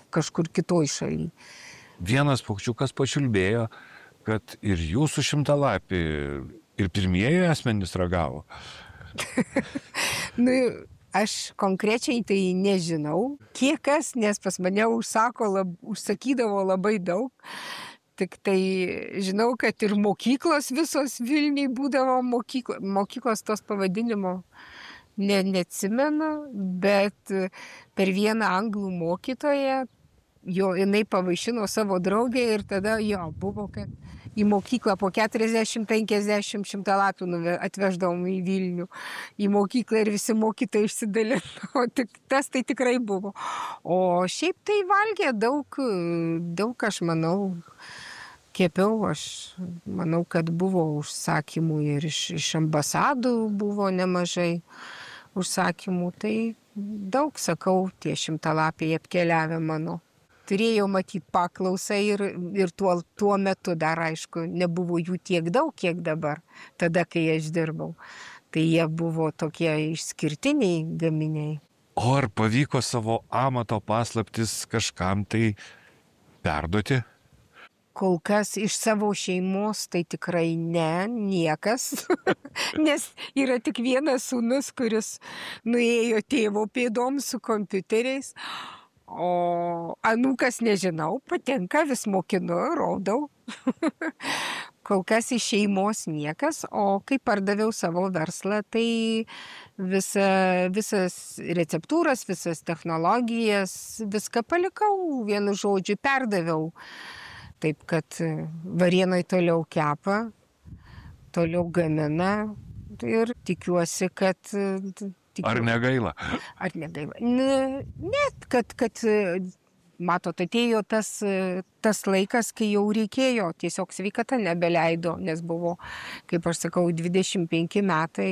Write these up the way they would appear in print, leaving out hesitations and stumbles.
kažkur kitoj šaly. Vienas paukščiukas pačiulbėjo, kad ir jūsų šimtalapį ir pirmieji asmenys ragavo. Nu, aš konkrečiai tai nežinau, kiek kas, nes pas mane užsakydavo labai daug. Tik tai žinau, kad ir mokyklos visos Vilniui būdavo mokyklos tos pavadinimo. Neatsimenu, bet per vieną anglų mokytoją jinai pavaišino savo draugę ir tada buvo, kad į mokyklą po 40-50 šimtalapių atveždavom į Vilnių. Į mokyklą ir visi mokytojai išsidalino. Tas tai tikrai buvo. O šiaip tai valgė daug aš manau, kepiau. Aš manau, kad buvo užsakymų ir iš ambasadų buvo nemažai užsakymų. Tai daug, sakau, tie šimtalapiai apkeliavę mano. Turėjau matyti paklausą ir tuo metu dar, aišku, nebuvo jų tiek daug, kiek dabar, tada, kai aš dirbau. Tai jie buvo tokie išskirtiniai gaminiai. O ar pavyko savo amato paslaptis kažkam tai perduoti? Kol kas iš savo šeimos tai tikrai niekas, nes yra tik vienas sūnus, kuris nuėjo tėvo pėdom su kompiuteriais. O anūkas nežinau, patinka, vis mokinu, rodau. Kol kas iš šeimos niekas, o kai pardaviau savo verslą, tai visas receptūras, visas technologijas, viską palikau, vienu žodžiu perdaviau. Taip, kad Varėnoj toliau kepa, toliau gamina ir tikiuosi, kad... Ar negaila? Ar negaila? Net, kad matot, atėjo tas laikas, kai jau reikėjo, tiesiog sveikata nebeleido, nes buvo, kaip aš sakau, 25 metai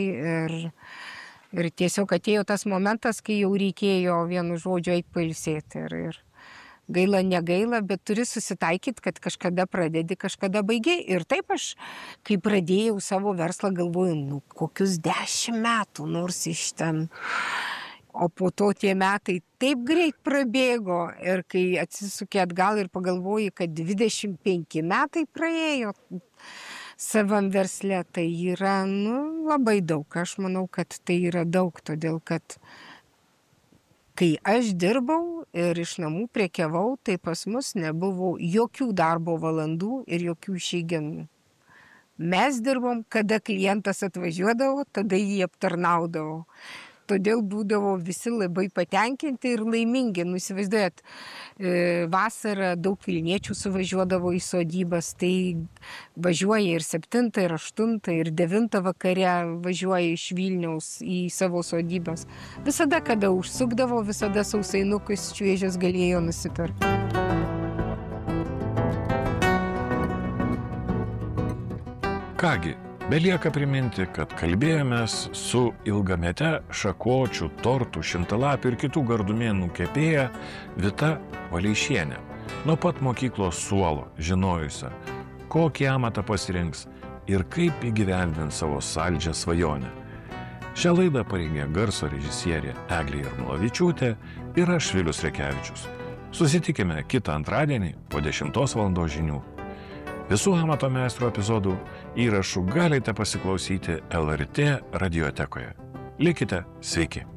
ir tiesiog atėjo tas momentas, kai jau reikėjo vienu žodžiu eiti pailsėti ir gaila, negaila, bet turi susitaikyti, kad kažkada pradedi, kažkada baigiai. Ir taip aš, kai pradėjau savo verslą, galvoju, kokius 10 metų, nors iš ten. O po to tie metai taip greit prabėgo ir kai atsisukė atgal ir pagalvoju, kad 25 metai praėjo savam versle, tai yra labai daug. Aš manau, kad tai yra daug, todėl kad kai aš dirbau ir iš namų prekiavau, tai pas mus nebuvo jokių darbo valandų ir jokių išeiginų. Mes dirbom, kada klientas atvažiuodavo, tada jį aptarnaudavo. Todėl būdavo visi labai patenkinti ir laimingi. Įsivaizduojat, vasarą daug vilniečių suvažiuodavo į sodybas, tai važiuoja ir 7, ir 8, ir 9 vakare važiuoja iš Vilniaus į savo sodybas. Visada, kada užsukdavo, visada sausainukus šviežias galėjo nusipirkti. Kągi, belieka priminti, kad kalbėjomės su ilgamete šakočių, tortų, šimtalapių ir kitų gardumėnų kepėja Vita Valeišienė. Nuo pat mokyklos suolo žinojusią, kokį amatą pasirinks ir kaip įgyvendins savo saldžią svajonę. Šią laidą parengė garso režisierė Eglė Jarmolavičiūtė ir aš Vilius Rekevičius. Susitikime kitą antradienį po 10 val. Žinių. Visų amato meistro epizodų įrašų galite pasiklausyti LRT radiotekoje. Likite sveiki.